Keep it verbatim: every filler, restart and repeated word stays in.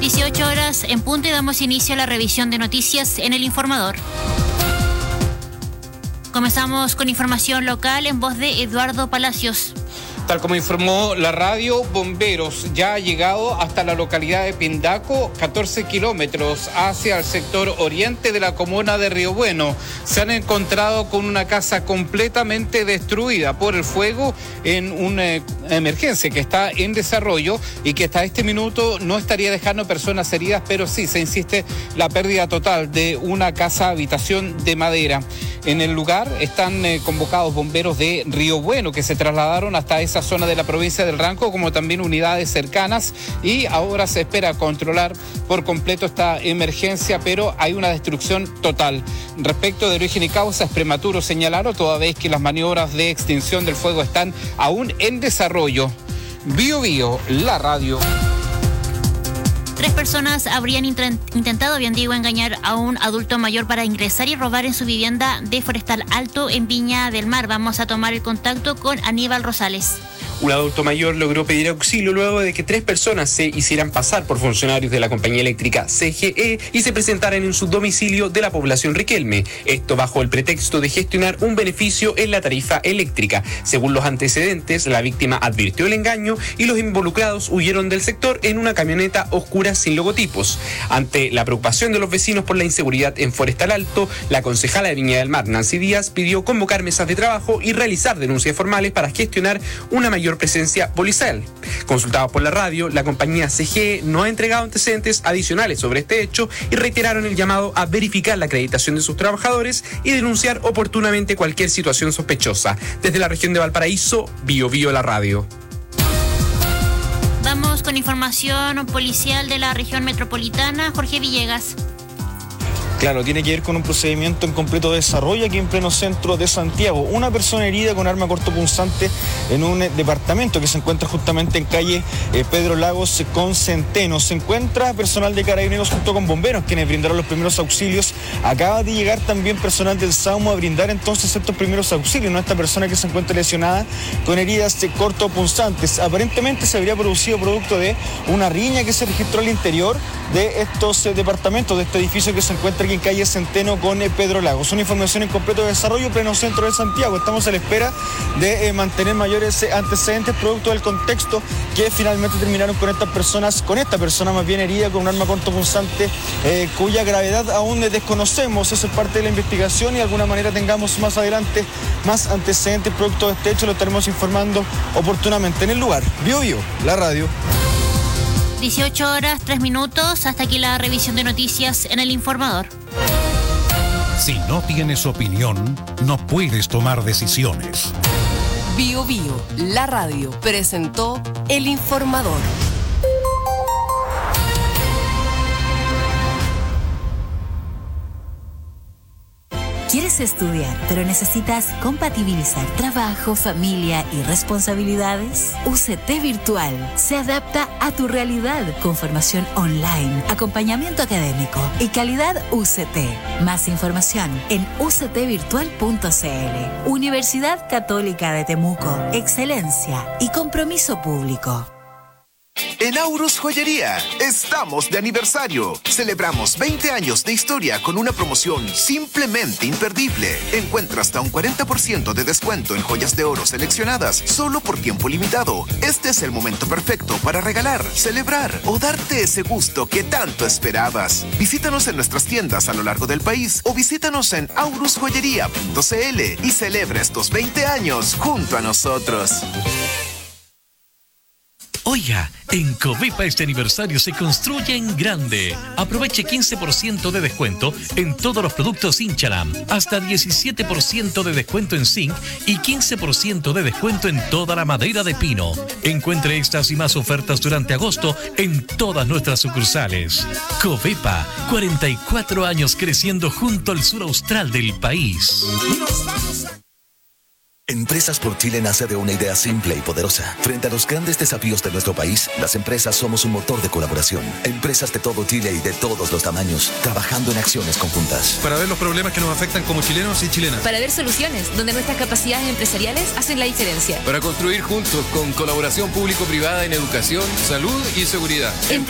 dieciocho horas en punto y damos inicio a la revisión de noticias en El Informador. Comenzamos con información local en voz de Eduardo Palacios. Tal como informó la radio, bomberos ya ha llegado hasta la localidad de Pindaco, catorce kilómetros hacia el sector oriente de la comuna de Río Bueno. Se han encontrado con una casa completamente destruida por el fuego en una emergencia que está en desarrollo y que hasta este minuto no estaría dejando personas heridas, pero sí se insiste la pérdida total de una casa habitación de madera. En el lugar están eh, convocados bomberos de Río Bueno que se trasladaron hasta esa zona de la provincia del Ranco, como también unidades cercanas, y ahora se espera controlar por completo esta emergencia, pero hay una destrucción total. Respecto de origen y causa, es prematuro señalarlo, toda vez que las maniobras de extinción del fuego están aún en desarrollo. Bio Bio, la radio. Tres personas habrían intentado, bien digo, engañar a un adulto mayor para ingresar y robar en su vivienda de Forestal Alto en Viña del Mar. Vamos a tomar el contacto con Aníbal Rosales. Un adulto mayor logró pedir auxilio luego de que tres personas se hicieran pasar por funcionarios de la compañía eléctrica C G E y se presentaran en su domicilio de la población Riquelme. Esto bajo el pretexto de gestionar un beneficio en la tarifa eléctrica. Según los antecedentes, la víctima advirtió el engaño y los involucrados huyeron del sector en una camioneta oscura sin logotipos. Ante la preocupación de los vecinos por la inseguridad en Forestal Alto, la concejala de Viña del Mar, Nancy Díaz, pidió convocar mesas de trabajo y realizar denuncias formales para gestionar una mayor presencia policial. Consultados por la radio, la compañía C G E no ha entregado antecedentes adicionales sobre este hecho y reiteraron el llamado a verificar la acreditación de sus trabajadores y denunciar oportunamente cualquier situación sospechosa. Desde la región de Valparaíso, Bio Bio, la radio. Vamos con información policial de la región metropolitana. Jorge Villegas. Claro, tiene que ver con un procedimiento en completo desarrollo aquí en pleno centro de Santiago. Una persona herida con arma cortopunzante en un eh, departamento que se encuentra justamente en calle eh, Pedro Lagos con Centeno. Se encuentra personal de Carabineros junto con bomberos quienes brindaron los primeros auxilios. Acaba de llegar también personal del SAUMO a brindar entonces estos primeros auxilios, ¿no? Esta persona que se encuentra lesionada con heridas eh, cortopunzantes. Aparentemente se habría producido producto de una riña que se registró al interior de estos eh, departamentos, de este edificio que se encuentra aquí en calle Centeno con eh, Pedro Lagos. Una información en completo desarrollo, pleno centro de Santiago. Estamos a la espera de eh, mantener mayores eh, antecedentes producto del contexto que finalmente terminaron con estas personas, con esta persona más bien herida con un arma cortopunzante eh, cuya gravedad aún eh, desconocemos. Eso es parte de la investigación y de alguna manera tengamos más adelante más antecedentes producto de este hecho, lo estaremos informando oportunamente en el lugar. Bio Bio, la radio. dieciocho horas, tres minutos. Hasta aquí la revisión de noticias en El Informador. Si no tienes opinión, no puedes tomar decisiones. Bio Bio, la radio, presentó El Informador. ¿Quieres estudiar, pero necesitas compatibilizar trabajo, familia y responsabilidades? U C T Virtual se adapta a tu realidad con formación online, acompañamiento académico y calidad U C T. Más información en u c t virtual punto c l. Universidad Católica de Temuco. Excelencia y compromiso público. En Aurus Joyería estamos de aniversario. Celebramos veinte años de historia con una promoción simplemente imperdible. Encuentra hasta un cuarenta por ciento de descuento en joyas de oro seleccionadas solo por tiempo limitado. Este es el momento perfecto para regalar, celebrar o darte ese gusto que tanto esperabas. Visítanos en nuestras tiendas a lo largo del país o visítanos en aurus joyería punto c l y celebra estos veinte años junto a nosotros. Oiga, en Covepa este aniversario se construye en grande. Aproveche quince por ciento de descuento en todos los productos Inchalam, hasta diecisiete por ciento de descuento en zinc y quince por ciento de descuento en toda la madera de pino. Encuentre estas y más ofertas durante agosto en todas nuestras sucursales. Covepa, cuarenta y cuatro años creciendo junto al sur austral del país. Empresas por Chile nace de una idea simple y poderosa. Frente a los grandes desafíos de nuestro país, las empresas somos un motor de colaboración. Empresas de todo Chile y de todos los tamaños, trabajando en acciones conjuntas. Para ver los problemas que nos afectan como chilenos y chilenas. Para ver soluciones donde nuestras capacidades empresariales hacen la diferencia. Para construir juntos con colaboración público-privada en educación, salud y seguridad.